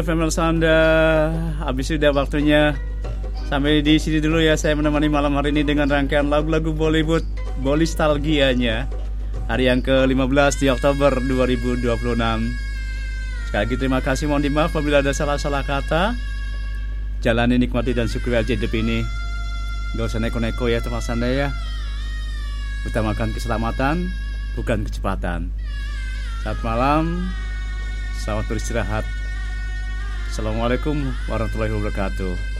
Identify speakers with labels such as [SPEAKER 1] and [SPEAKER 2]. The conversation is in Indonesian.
[SPEAKER 1] Family Sanda, habis sudah waktunya sampai di sini dulu ya. Saya menemani malam hari ini dengan rangkaian lagu-lagu Bollywood Bolistalgianya hari yang ke-15 di Oktober 2026. Sekali lagi terima kasih, mohon dimaaf apabila ada salah-salah kata. Jalani, nikmati dan syukuri aja hidup ini. Gak usah neko-neko ya teman Sanda ya. Utamakan keselamatan, bukan kecepatan. Selamat malam, selamat beristirahat. Assalamualaikum warahmatullahi wabarakatuh.